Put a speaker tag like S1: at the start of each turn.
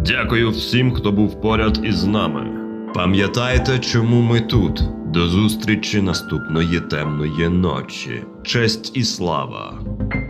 S1: Дякую всім, хто був поряд із нами. Пам'ятайте, чому ми тут. До зустрічі наступної темної ночі. Честь і слава!